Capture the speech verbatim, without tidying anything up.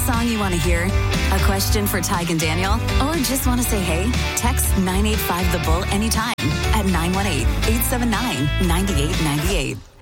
song you want to hear? A question for Tig and Daniel? Or just want to say hey? Text nine eight five the bull anytime at nine one eight, eight seven nine, nine eight nine eight.